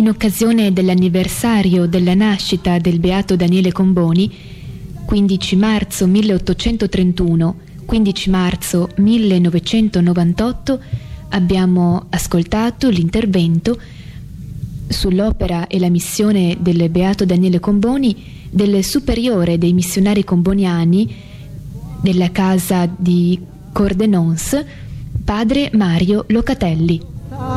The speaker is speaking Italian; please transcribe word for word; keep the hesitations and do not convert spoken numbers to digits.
In occasione dell'anniversario della nascita del Beato Daniele Comboni, quindici marzo milleottocentotrentuno, quindici marzo millenovecentonovantotto, abbiamo ascoltato l'intervento sull'opera e la missione del Beato Daniele Comboni del superiore dei missionari comboniani della casa di Cordenons, padre Mario Locatelli.